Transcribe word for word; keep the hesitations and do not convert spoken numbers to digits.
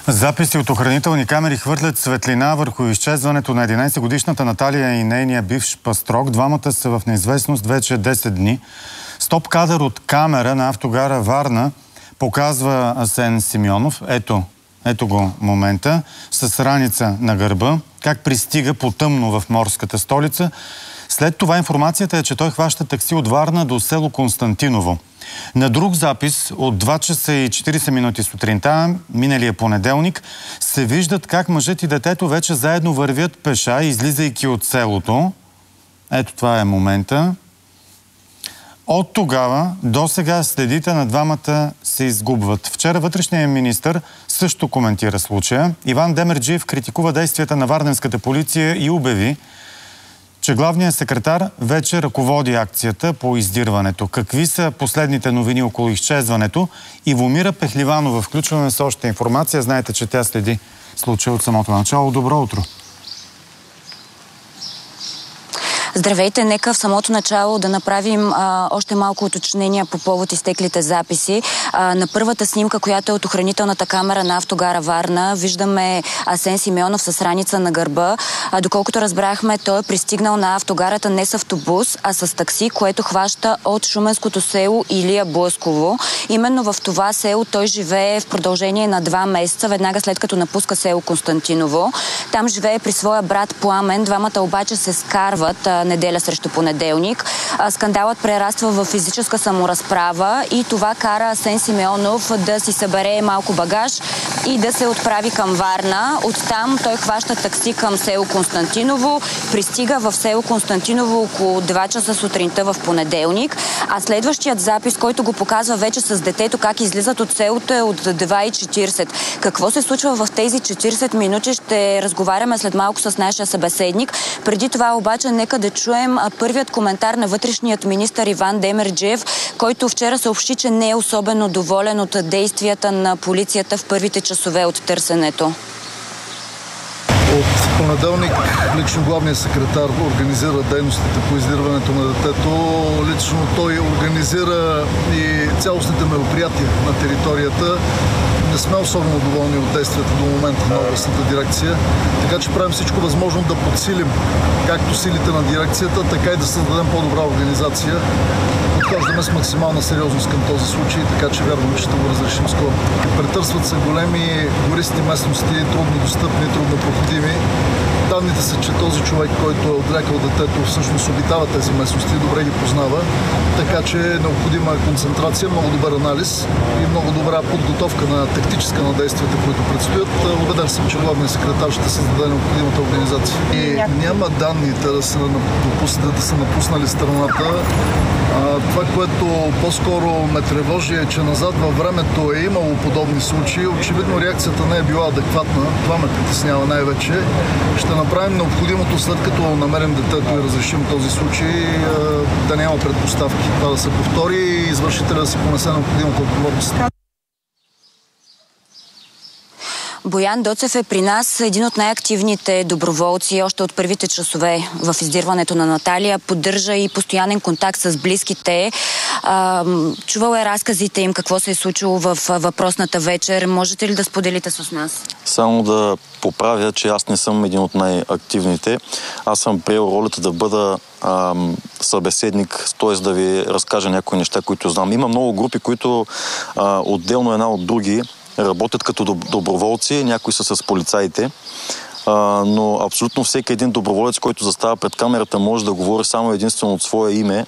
Записи от охранителни камери хвърлят светлина върху изчезването на единайсетгодишната Наталия и нейния бивш пастрок. Двамата са в неизвестност вече десет дни. Стоп кадър от камера на автогара Варна показва Асен Симеонов. Ето, ето го момента, с раница на гърба, как пристига по-тъмно в морската столица. След това информацията е, че той хваща такси от Варна до село Константиново. На друг запис от два часа и четирийсет минути сутринта, миналия понеделник, се виждат как мъжът и детето вече заедно вървят пеша, излизайки от селото. Ето това е момента. От тогава до сега следите на двамата се изгубват. Вчера вътрешният министър също коментира случая. Иван Демерджиев критикува действията на варненската полиция и обяви, че главният секретар вече ръководи акцията по издирването. Какви са последните новини около изчезването? Ивомира Пехливанова. Включваме с още информация. Знаете, че тя следи случая от самото начало. Добро утро! Здравейте, нека в самото начало да направим а, още малко уточнения по повод изтеклите записи. А, на първата снимка, която е от охранителната камера на автогара Варна, виждаме Асен Симеонов с раница на гърба. А, доколкото разбрахме, той е пристигнал на автогарата не с автобус, а с такси, което хваща от шуменското село Илия Блъсково. Именно в това село той живее в продължение на два месеца, веднага след като напуска село Константиново. Там живее при своя брат Пламен. Двамата обаче се скарват неделя срещу понеделник. Скандалът прераства в физическа саморазправа и това кара Асен Симеонов да си събере малко багаж и да се отправи към Варна. Оттам той хваща такси към село Константиново, пристига в село Константиново около два часа сутринта в понеделник, а следващият запис, който го показва вече с детето как излизат от селото, е от два и четирийсет. Какво се случва в тези четирийсет минути, ще разговаряме след малко с нашия събеседник. Преди това обаче нека да чуем първият коментар на вътрешният министър Иван Демерджиев, който вчера съобщи, че не е особено доволен от действията на полицията в първите часове от търсенето. От понеделник лично главният секретар организира дейностите по издирването на детето. Лично той организира и цялостните мероприятия на територията. Не сме особено доволни от действията до момента на областната дирекция, така че правим всичко възможно да подсилим както силите на дирекцията, така и да създадем по-добра организация. Подхождаме с максимална сериозност към този случай, така че вярвам, че ще го разрешим скоро. Претърсват се големи гористи местности, трудно достъпни, трудно проходими. Данните са, че този човек, който е отрекал детето, всъщност обитава тези местности и добре ги познава, така че е необходима концентрация, много добър анализ и много добра подготовка на тактическа на действията, които предстоят. Убеден съм, че главният секретар ще създаде необходимата организация. И няма данни да са, да са напуснали страната. Това, което по-скоро ме тревожи, е, че назад във времето е имало подобни случаи. Очевидно реакцията не е била адекватна. Това ме притеснява най-вече. Ще направим необходимото, след като намерим детето и разрешим този случай, да няма предпоставки. Това да се повтори и извършителя да си понесе необходимата отговорност. Боян Доцев е при нас, един от най-активните доброволци още от първите часове в издирването на Наталия. Поддържа и постоянен контакт с близките. Чувал е разказите им какво се е случило в въпросната вечер. Можете ли да споделите с нас? Само да поправя, че аз не съм един от най-активните. Аз съм приел ролята да бъда ам, събеседник, т.е. да ви разкажа някои неща, които знам. Има много групи, които а, отделно една от други работят като доброволци, някои са с полицаите, а, но абсолютно всеки един доброволец, който застава пред камерата, може да говори само единствено от свое име